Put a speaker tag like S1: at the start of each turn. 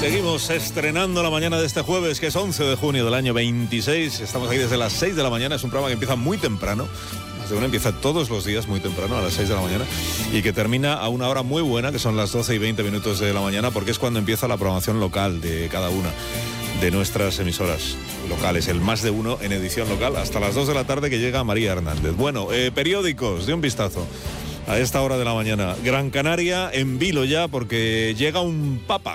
S1: Seguimos estrenando la mañana de este jueves, que es 11 de junio del año 26. Estamos aquí desde las 6 de la mañana. Es un programa que empieza muy temprano. Más de uno empieza todos los días muy temprano, a las 6 de la mañana. Y que termina a una hora muy buena, que son las 12 y 20 minutos de la mañana, porque es cuando empieza la programación local de cada una de nuestras emisoras locales. El Más de Uno en edición local, hasta las 2 de la tarde, que llega María Hernández. Bueno, periódicos, de un vistazo. A esta hora de la mañana, Gran Canaria en vilo ya, porque llega un papa